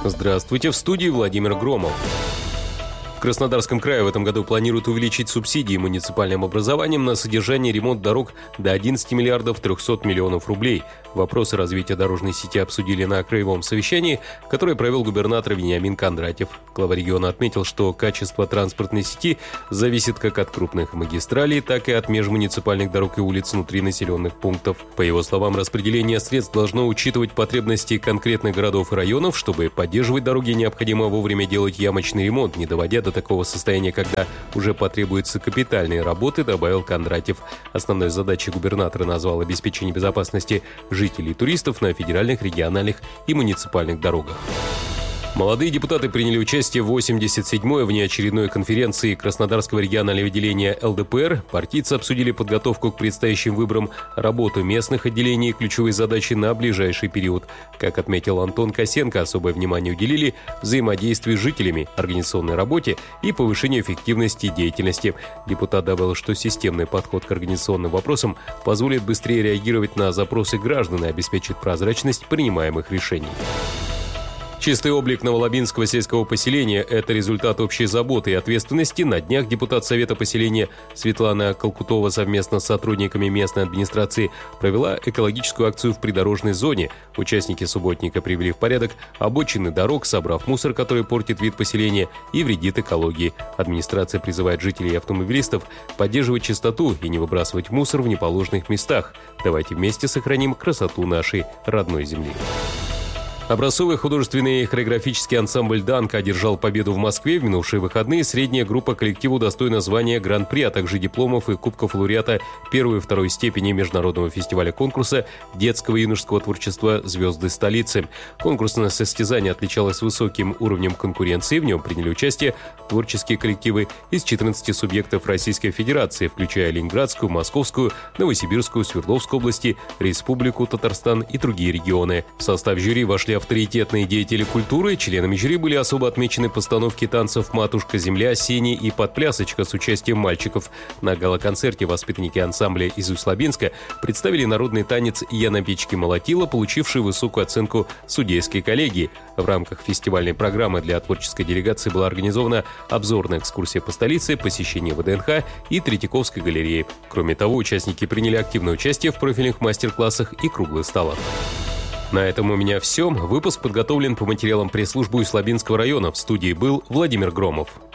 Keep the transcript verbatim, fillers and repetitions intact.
Здравствуйте, в студии Владимир Громов. В Краснодарском крае в этом году планируют увеличить субсидии муниципальным образованиям на содержание и ремонт дорог до одиннадцати миллиардов трехсот миллионов рублей. Вопросы развития дорожной сети обсудили на краевом совещании, которое провел губернатор Вениамин Кондратьев. Глава региона отметил, что качество транспортной сети зависит как от крупных магистралей, так и от межмуниципальных дорог и улиц внутри населенных пунктов. По его словам, распределение средств должно учитывать потребности конкретных городов и районов. Чтобы поддерживать дороги, необходимо вовремя делать ямочный ремонт, не доводя до такого состояния, когда уже потребуются капитальные работы, добавил Кондратьев. Основной задачей губернатора назвал обеспечение безопасности жителей и туристов на федеральных, региональных и муниципальных дорогах. Молодые депутаты приняли участие в восемьдесят седьмой внеочередной конференции Краснодарского регионального отделения эл дэ пэ эр. Партийцы обсудили подготовку к предстоящим выборам, работу местных отделений и ключевые задачи на ближайший период. Как отметил Антон Косенко, особое внимание уделили взаимодействию с жителями, организационной работе и повышению эффективности деятельности. Депутат добавил, что системный подход к организационным вопросам позволит быстрее реагировать на запросы граждан и обеспечит прозрачность принимаемых решений. Чистый облик новолабинского сельского поселения – это результат общей заботы и ответственности. На днях депутат Совета поселения Светлана Колкутова совместно с сотрудниками местной администрации провела экологическую акцию в придорожной зоне. Участники субботника привели в порядок обочины дорог, собрав мусор, который портит вид поселения и вредит экологии. Администрация призывает жителей и автомобилистов поддерживать чистоту и не выбрасывать мусор в неположенных местах. Давайте вместе сохраним красоту нашей родной земли. Образцовый художественный хореографический ансамбль «Данка» одержал победу в Москве. В минувшие выходные средняя группа коллектива удостоена звания Гран-при, а также дипломов и кубков лауреата первой и второй степени международного фестиваля конкурса детского и юношеского творчества «Звезды столицы». Конкурсное состязание отличалось высоким уровнем конкуренции. В нем приняли участие творческие коллективы из четырнадцати субъектов Российской Федерации, включая Ленинградскую, Московскую, Новосибирскую, Свердловскую области, Республику Татарстан и другие регионы. В состав жюри вошли авторитетные деятели культуры. Членами жюри были особо отмечены постановки танцев «Матушка-Земля», «Синий» и «Подплясочка» с участием мальчиков. На гала-концерте воспитанники ансамбля из Усть-Лабинска представили народный танец «Я на печке молотила», получивший высокую оценку судейской коллегии. В рамках фестивальной программы для творческой делегации была организована обзорная экскурсия по столице, посещение вэ дэ эн ха и Третьяковской галереи. Кроме того, участники приняли активное участие в профильных мастер-классах и круглых столах. На этом у меня все. Выпуск подготовлен по материалам пресс-службы Усть-Лабинского района. В студии был Владимир Громов.